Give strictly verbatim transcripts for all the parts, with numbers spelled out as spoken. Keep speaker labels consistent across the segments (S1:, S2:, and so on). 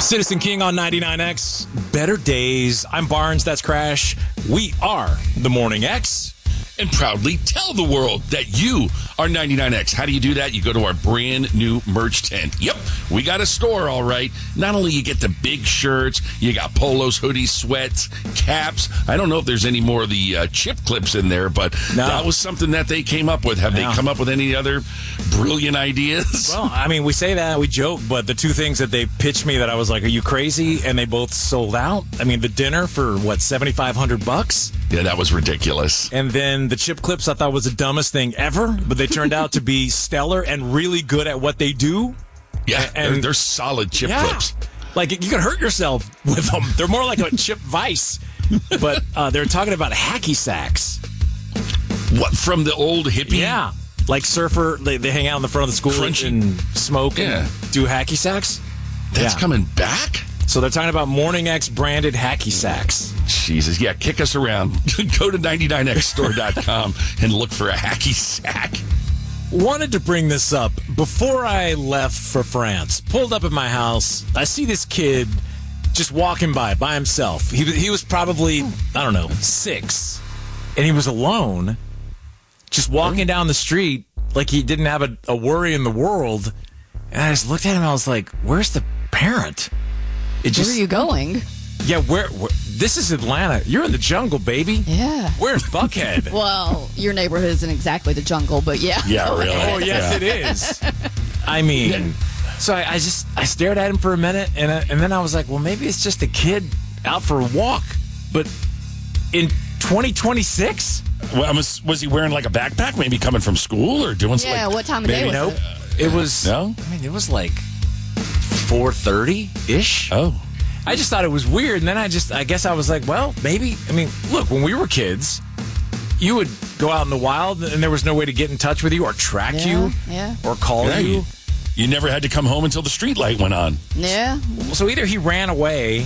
S1: Citizen King on ninety-nine X. Better days. I'm Barnes. That's Crash. We are the Morning X.
S2: And proudly tell the world that you are ninety-nine X. How do you do that? You go to our brand new merch tent. Yep, we got a store, all right. Not only you get the big shirts, you got polos, hoodies, sweats, caps. I don't know if there's any more of the uh, chip clips in there, but
S1: no.
S2: That was something that they came up with. Have no. they come up with any other brilliant ideas?
S1: Well, I mean, we say that, we joke, but the two things that they pitched me that I was like, are you crazy? And they both sold out. I mean, the dinner for, what, seventy-five hundred bucks?
S2: Yeah, that was ridiculous.
S1: And then the chip clips I thought was the dumbest thing ever, but they turned out to be stellar and really good at what they do.
S2: Yeah,
S1: and
S2: they're, they're solid chip
S1: yeah.
S2: clips.
S1: Like, you can hurt yourself with them. They're more like a chip vice. But uh, they're talking about hacky sacks.
S2: What, from the old hippie?
S1: Yeah. Like surfer, they, they hang out in the front of the school
S2: Crunchy.
S1: and smoke
S2: Yeah.
S1: and do hacky sacks.
S2: That's
S1: yeah.
S2: coming back?
S1: So they're talking about Morning X branded hacky sacks.
S2: Jesus, yeah, kick us around. Go to ninety-nine x store dot com and look for a hacky sack.
S1: Wanted to bring this up before I left for France. Pulled up at my house. I see this kid just walking by, by himself. He, he was probably, I don't know, six. And he was alone, just walking down the street like he didn't have a, a worry in the world. And I just looked at him and I was like, where's the parent? It just,
S3: Where are you going?
S1: Yeah, where, where? This is Atlanta. You're in the jungle, baby.
S3: Yeah.
S1: Where's Buckhead?
S3: Well, your neighborhood isn't exactly the jungle, but yeah.
S2: Yeah, really.
S1: Oh, yes,
S2: Yeah.
S1: it is. I mean, so I, I just I stared at him for a minute, and I, and then I was like, well, maybe it's just a kid out for a walk. But in twenty twenty-six?
S2: Well, was, was he wearing like a backpack, maybe coming from school or doing something?
S3: Yeah,
S2: Like,
S3: what time of day
S1: Maybe
S3: was
S1: nope.
S3: it?
S1: It was.
S2: No?
S1: I mean, it was like four thirty ish.
S2: oh.
S1: I just thought it was weird, and then I just I guess I was like, well, maybe. I mean, look, when we were kids, you would go out in the wild, and there was no way to get in touch with you or track
S3: Yeah,
S1: you
S3: yeah.
S1: or call
S2: Yeah,
S1: you.
S2: you. You never had to come home until the street light went on.
S3: Yeah.
S1: So either he ran away,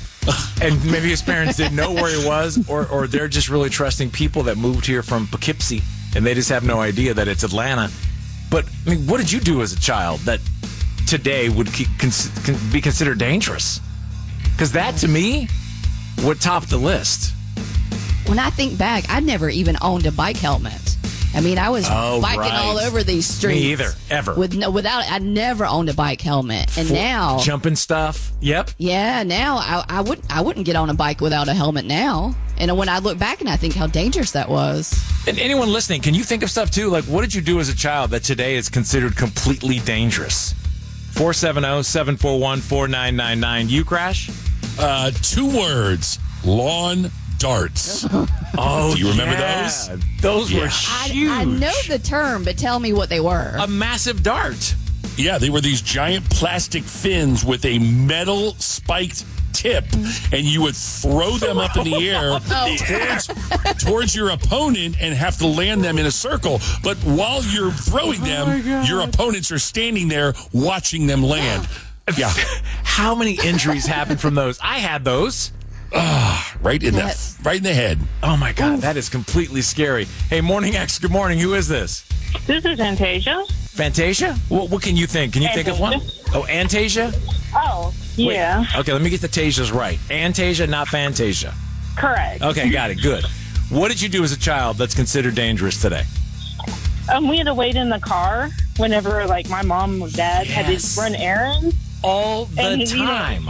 S1: and maybe his parents didn't know where he was, or, or they're just really trusting people that moved here from Poughkeepsie, and they just have no idea that it's Atlanta. But, I mean, what did you do as a child that today would keep, cons- con- be considered dangerous? Because that, to me, would top the list.
S3: When I think back, I never even owned a bike helmet. I mean, I was
S1: Oh,
S3: biking
S1: right.
S3: all over these streets.
S1: Me either, ever.
S3: With no, without, I never owned a bike helmet, and
S1: For-
S3: now,
S1: Jumping stuff. Yep.
S3: yeah, now I, I would, I wouldn't get on a bike without a helmet now. And when I look back and I think how dangerous that was.
S1: And anyone listening, can you think of stuff, too? Like, what did you do as a child that today is considered completely dangerous? four seven zero, seven four one, four nine nine nine. You, Crash?
S2: Uh, two words. Lawn darts.
S1: Oh,
S2: Do you remember
S1: yeah.
S2: those?
S1: Those were
S2: Yeah.
S3: I,
S1: huge.
S3: I know the term, but tell me what they were.
S1: A massive dart.
S2: Yeah, they were these giant plastic fins with a metal spiked tip, and you would throw them up in the air towards, towards your opponent and have to land them in a circle. But while you're throwing them, your opponents are standing there watching them land. Yeah.
S1: How many injuries happened from those? I had those.
S2: Right in
S3: That-
S2: the right in the head.
S1: Oh, my God. That is completely scary. Hey, Morning X, good morning. Who is this?
S4: This is Fantasia.
S1: Fantasia? What, what can you think? Can you think of one?
S4: Fantasia.
S1: Oh, Antasia?
S4: Oh,
S1: Wait.
S4: yeah,
S1: Okay, let me get the Tasias right. Antasia, not Fantasia.
S4: correct.
S1: Okay, got it. Good. What did you do as a child that's considered dangerous today?
S4: Um, we had to wait in the car whenever, like, my mom or dad had
S1: Yes.
S4: to run errands.
S1: All the
S4: And, you know-
S1: time.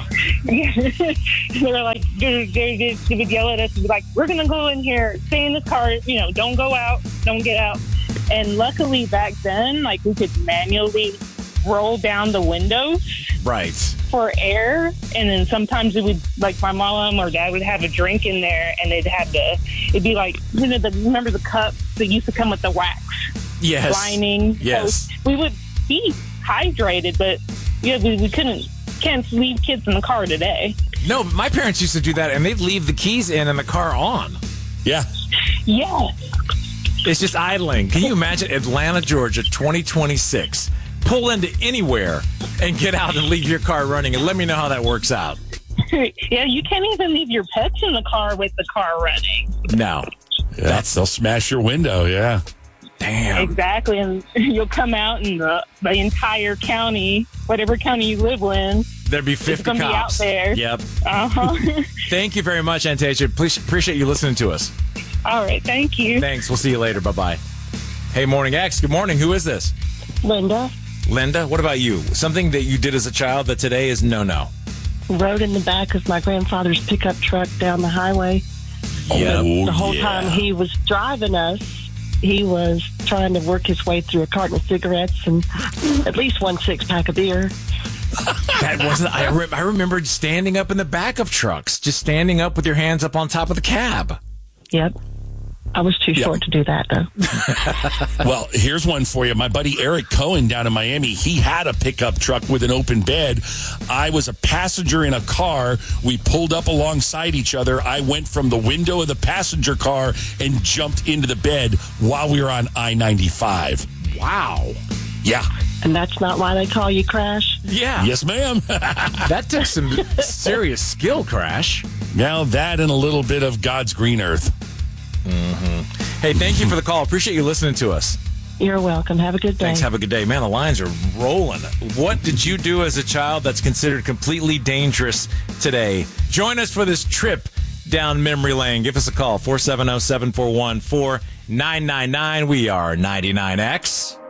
S4: They were like, they, they, they, they would yell at us and be like, "We're gonna go in here, stay in this car. You know, don't go out, don't get out." And luckily back then, like, we could manually roll down the windows
S1: Right.
S4: for air, and then sometimes it would, like, my mom or dad would have a drink in there, and they'd have to, it'd be like, you know, the, remember the cups that used to come with the wax
S1: Yes.
S4: lining?
S1: Yes.
S4: So we would be hydrated, but yeah, we, we couldn't, can't leave kids in the car today.
S1: No, but my parents used to do that, and they'd leave the keys in and the car on.
S2: Yeah.
S4: Yes.
S1: It's just idling. Can you imagine Atlanta, Georgia, twenty twenty-six? Pull into anywhere and get out and leave your car running, and let me know how that works out.
S4: Yeah, you can't even leave your pets in the car with the car running.
S1: No.
S2: Yeah. That's, they'll smash your window, yeah.
S1: Damn.
S4: Exactly, and you'll come out and the, the entire county, whatever county you live in,
S1: There'd be fifty
S4: it's gonna
S1: cops.
S4: Be out there.
S1: Yep.
S4: Uh-huh.
S1: Thank you very much, Antasia. Please appreciate you listening to us.
S4: All right. Thank you.
S1: Thanks. We'll see you later. Bye-bye. Hey, Morning X. Good morning. Who is this?
S5: Linda.
S1: Linda, what about you? Something that you did as a child that today is no-no.
S5: Rode in the back of my grandfather's pickup truck down the highway.
S1: Yeah.
S5: The, the whole
S2: yeah.
S5: time he was driving us, he was trying to work his way through a carton of cigarettes and at least one six-pack of beer.
S1: That wasn't. I, re- I remembered standing up in the back of trucks, just standing up with your hands up on top of the cab.
S5: Yep. I was too
S2: Yep.
S5: short to do that, though.
S2: Well, here's one for you. My buddy Eric Cohen down in Miami, he had a pickup truck with an open bed. I was a passenger in a car. We pulled up alongside each other. I went from the window of the passenger car and jumped into the bed while we were on I ninety-five.
S1: Wow.
S2: Yeah.
S5: And that's not why they call you Crash?
S1: Yeah.
S2: Yes, ma'am.
S1: That took some serious skill, Crash.
S2: Now that and a little bit of God's green earth.
S1: Hey, thank you for the call. Appreciate you listening to us.
S5: You're welcome. Have a good day.
S1: Thanks. Have a good day. Man, the lines are rolling. What did you do as a child that's considered completely dangerous today? Join us for this trip down memory lane. Give us a call, four seven zero, seven four one, four nine nine nine. We are ninety-nine X.